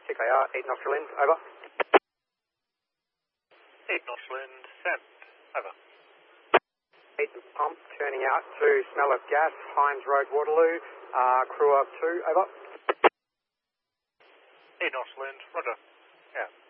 6AR, 8 knots wind, over. 8 knots wind, send, over. 8 pump, turning out to smell of gas, Hines Road, Waterloo, crew of 2, over. 8 knots wind, roger, yeah.